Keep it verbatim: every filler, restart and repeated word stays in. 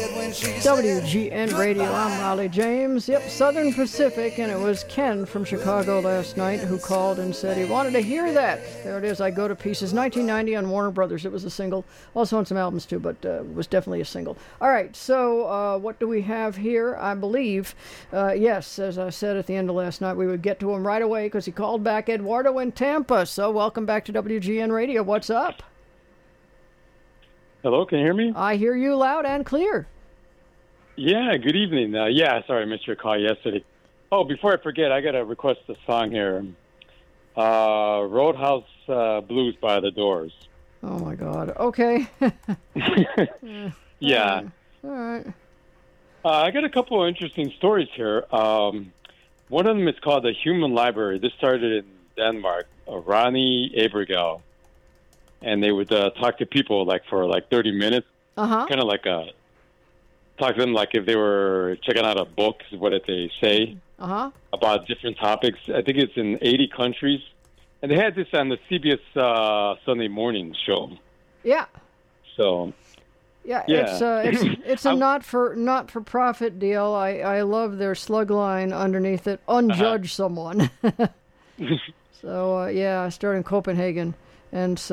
W G N Radio, I'm Raleigh James. Yep, Southern Pacific, and it was Ken from Chicago last night who called and said he wanted to hear that. There it is, I Go to Pieces, nineteen ninety on Warner Brothers. It was a single, also on some albums too, but uh, it was definitely a single. All right, so uh, what do we have here? I believe, uh, yes, as I said at the end of last night, we would get to him right away because he called back Eduardo in Tampa. So welcome back to W G N Radio. What's up? Hello, can you hear me? I hear you loud and clear. Yeah, good evening. Uh, yeah, sorry I missed your call yesterday. Oh, before I forget, I got to request a song here. Uh, Roadhouse uh, Blues by The Doors. Oh, my God. Okay. Yeah. All right. Uh, I got a couple of interesting stories here. Um, one of them is called The Human Library. This started in Denmark. Uh, Ronnie Abergel. And they would uh, talk to people like for like thirty minutes. Uh-huh. Kind of like a... Talk to them like if they were checking out a book, what did they say? Uh-huh. About different topics. I think it's in eighty countries. And they had this on the C B S uh, Sunday morning show. Yeah. So... Yeah, Yeah. it's uh, it's it's a not for not for profit deal. I, I love their slug line underneath it. Unjudge Uh-huh. someone. So uh, yeah, I started in Copenhagen, and so